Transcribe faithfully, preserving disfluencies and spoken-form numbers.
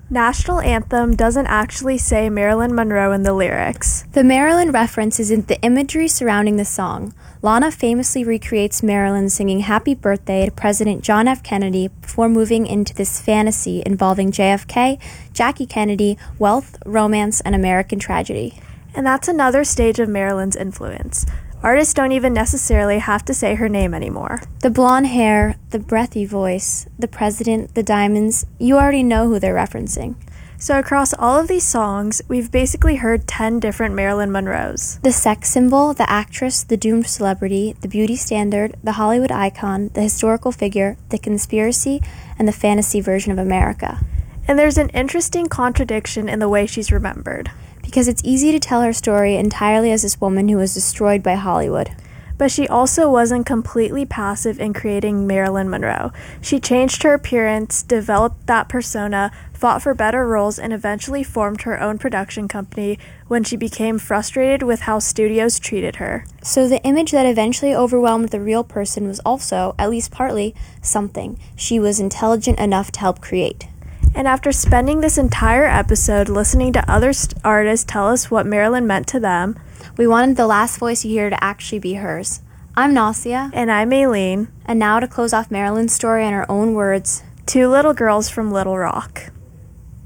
National Anthem doesn't actually say Marilyn Monroe in the lyrics. The Marilyn reference is in the imagery surrounding the song. Lana famously recreates Marilyn singing Happy Birthday to President John F. Kennedy before moving into this fantasy involving J F K, Jackie Kennedy, wealth, romance, and American tragedy. And that's another stage of Marilyn's influence. Artists don't even necessarily have to say her name anymore. The blonde hair, the breathy voice, the president, the diamonds, you already know who they're referencing. So across all of these songs, we've basically heard ten different Marilyn Monroes. The sex symbol, the actress, the doomed celebrity, the beauty standard, the Hollywood icon, the historical figure, the conspiracy, and the fantasy version of America. And there's an interesting contradiction in the way she's remembered. Because it's easy to tell her story entirely as this woman who was destroyed by Hollywood. But she also wasn't completely passive in creating Marilyn Monroe. She changed her appearance, developed that persona, fought for better roles, and eventually formed her own production company when she became frustrated with how studios treated her. So the image that eventually overwhelmed the real person was also, at least partly, something she was intelligent enough to help create. And after spending this entire episode listening to other st- artists tell us what Marilyn meant to them, we wanted the last voice you hear to actually be hers. I'm Nasia. And I'm Aileen. And now to close off Marilyn's story in her own words, two little girls from Little Rock.